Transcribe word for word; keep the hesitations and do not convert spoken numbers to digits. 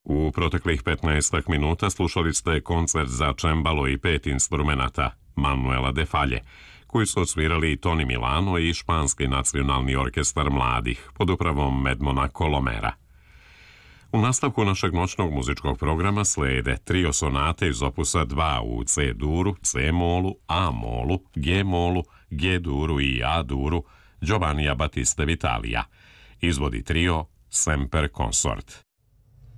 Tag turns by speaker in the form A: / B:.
A: U proteklih petnaestak minuta slušali ste koncert za čembalo i pet instrumenata Manuela de Falje, koji su odsvirali Toni Milano i Španski nacionalni orkestar mladih pod upravom Edmona Colomera. U nastavku našeg noćnog muzičkog programa slede trio sonate iz opusa dva u C-duru, C-molu, A-molu, G-molu, G-duru i A-duru Giovannija Battiste Vitalija. Izvodi trio Semper Consort.